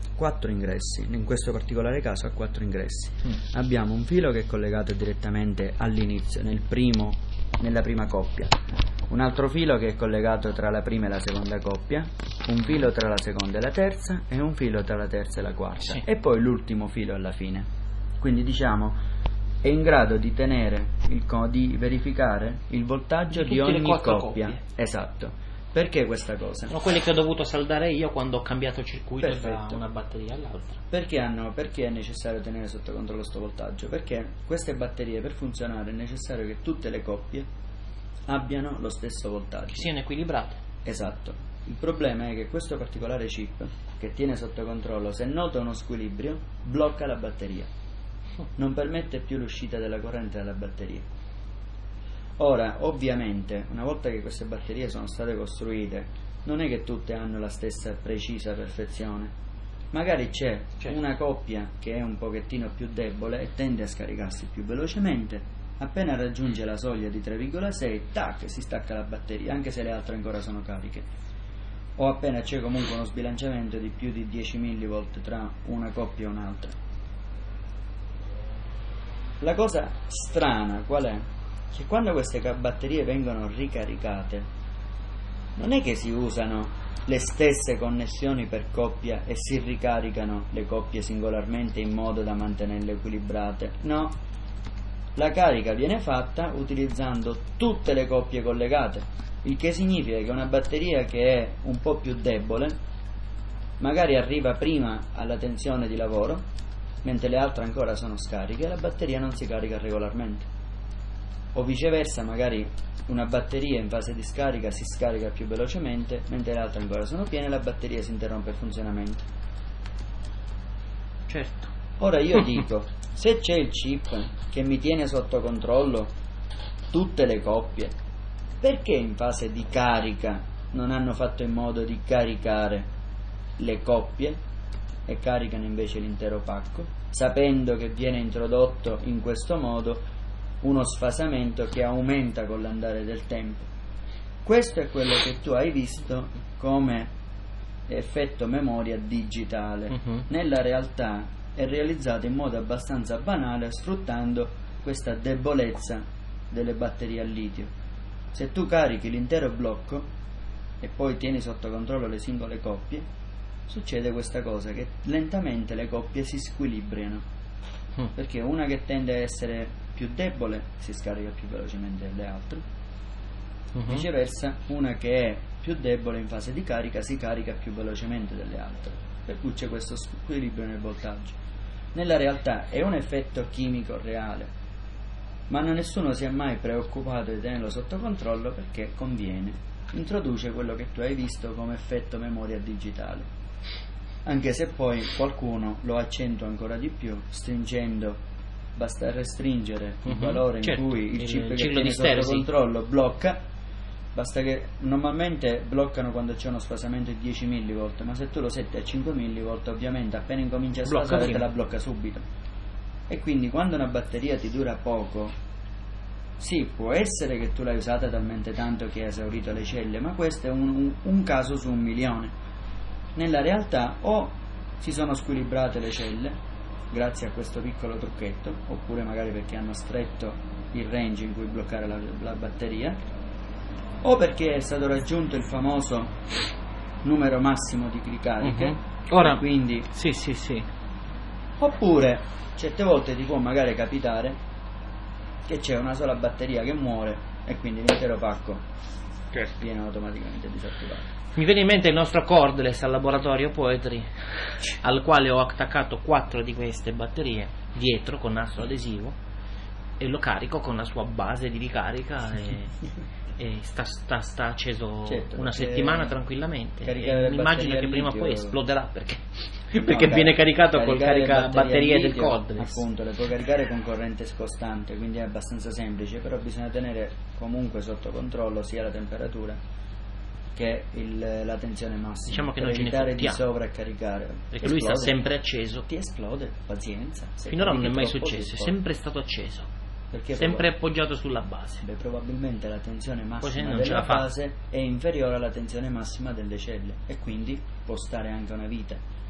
4 ingressi, in questo particolare caso ha 4 ingressi. Abbiamo un filo che è collegato direttamente all'inizio, nella prima coppia, un altro filo che è collegato tra la prima e la seconda coppia, un filo tra la seconda e la terza e un filo tra la terza e la quarta, e poi l'ultimo filo alla fine. Quindi diciamo è in grado di di verificare il voltaggio di ogni coppia. Coppie. Esatto. Perché questa cosa? Sono quelli che ho dovuto saldare io quando ho cambiato il circuito Perfetto. da una batteria all'altra. Perché è necessario tenere sotto controllo questo voltaggio? Perché queste batterie, per funzionare, è necessario che tutte le coppie abbiano lo stesso voltaggio. Che siano equilibrate. Esatto. Il problema è che questo particolare chip, che tiene sotto controllo, se nota uno squilibrio, blocca la batteria. Non permette più l'uscita della corrente dalla batteria. Ora, ovviamente, una volta che queste batterie sono state costruite, non è che tutte hanno la stessa precisa perfezione. Magari c'è una coppia che è un pochettino più debole e tende a scaricarsi più velocemente. Appena raggiunge la soglia di 3,6, tac, si stacca la batteria, anche se le altre ancora sono cariche. O appena c'è comunque uno sbilanciamento di più di 10 mV tra una coppia e un'altra. La cosa strana qual è? Che quando queste batterie vengono ricaricate non è che si usano le stesse connessioni per coppia e si ricaricano le coppie singolarmente in modo da mantenerle equilibrate. No, la carica viene fatta utilizzando tutte le coppie collegate, il che significa che una batteria che è un po' più debole magari arriva prima alla tensione di lavoro, mentre le altre ancora sono scariche e la batteria non si carica regolarmente. O viceversa, magari una batteria in fase di scarica si scarica più velocemente, mentre le altre ancora sono piene e la batteria si interrompe il funzionamento. Certo. Ora io dico, se c'è il chip che mi tiene sotto controllo tutte le coppie, perché in fase di carica non hanno fatto in modo di caricare le coppie e caricano invece l'intero pacco, sapendo che viene introdotto in questo modo uno sfasamento che aumenta con l'andare del tempo? Questo è quello che tu hai visto come effetto memoria digitale. Nella realtà è realizzato in modo abbastanza banale, sfruttando questa debolezza delle batterie al litio. Se tu carichi l'intero blocco e poi tieni sotto controllo le singole coppie, succede questa cosa, che lentamente le coppie si squilibriano, perché una che tende a essere più debole si scarica più velocemente delle altre, viceversa una che è più debole in fase di carica si carica più velocemente delle altre, per cui c'è questo squilibrio nel voltaggio. Nella realtà è un effetto chimico reale, ma nessuno si è mai preoccupato di tenerlo sotto controllo, perché conviene, introduce quello che tu hai visto come effetto memoria digitale, anche se poi qualcuno lo accentua ancora di più stringendo. Basta restringere il valore in cui il chip che tiene sotto controllo blocca. Basta che normalmente bloccano quando c'è uno sfasamento di 10 mV, ma se tu lo setti a 5 mV, ovviamente appena incomincia a sfasare te la blocca subito. E quindi quando una batteria ti dura poco, sì, può essere che tu l'hai usata talmente tanto che hai esaurito le celle, ma questo è un caso su 1.000.000. Nella realtà o si sono squilibrate le celle grazie a questo piccolo trucchetto, oppure magari perché hanno stretto il range in cui bloccare la batteria, o perché è stato raggiunto il famoso numero massimo di ricariche. Ora, quindi sì. Oppure certe volte ti può magari capitare che c'è una sola batteria che muore e quindi l'intero pacco viene automaticamente disattivato. Mi viene in mente il nostro cordless al laboratorio Poetry, al quale ho attaccato 4 di queste batterie dietro con nastro adesivo e lo carico con la sua base di ricarica e sta acceso una settimana tranquillamente. Mi immagino che prima o poi esploderà perché viene caricato col caricabatterie del cordless. Appunto, le puoi caricare con corrente scostante, quindi è abbastanza semplice, però bisogna tenere comunque sotto controllo sia la temperatura che la tensione massima, diciamo che per non ce ne evitare di fottiamo, sovraccaricare, perché lui sta sempre acceso. Ti esplode, pazienza. Finora non è mai successo, è sempre stato acceso, perché sempre appoggiato sulla base. Probabilmente la tensione massima della base è inferiore alla tensione massima delle celle e quindi può stare anche una vita.